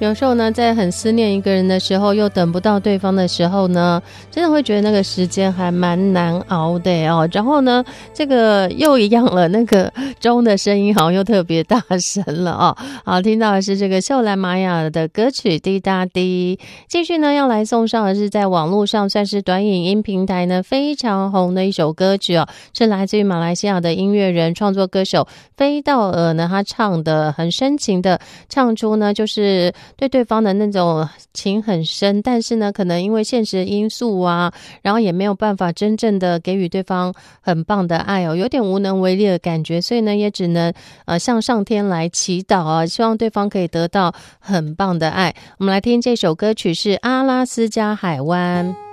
有时候呢，在很思念一个人的时候，又等不到对方的时候呢，真的会觉得那个时间还蛮难熬的哦。然后呢，这个又一样了，那个钟的声音好像又特别大声了哦。好，听到的是这个秀兰玛雅的歌曲《滴答滴》。继续呢，要来送上的是在网络上算是短影音平台呢非常红的一首歌曲哦，是来自于马来西亚的音乐人创作歌手菲道尔呢，他唱的很深情的唱出呢，就是对对方的那种情很深，但是呢，可能因为现实因素啊，然后也没有办法真正的给予对方很棒的爱哦，有点无能为力的感觉，所以呢，也只能向上天来祈祷啊，希望对方可以得到很棒的爱。我们来听这首歌曲是阿拉斯加海湾。